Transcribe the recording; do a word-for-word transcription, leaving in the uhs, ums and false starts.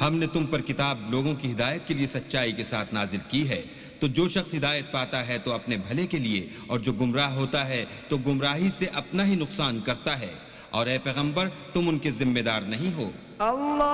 हमने तुम पर किताब लोगों की हिदायत के लिए सच्चाई के साथ नाजिल की है, तो जो शख्स हिदायत पाता है तो अपने भले के लिए, और जो गुमराह होता है तो गुमराही से अपना ही नुकसान करता है। और ए पैगंबर, तुम उनके जिम्मेदार नहीं हो। अल्लाह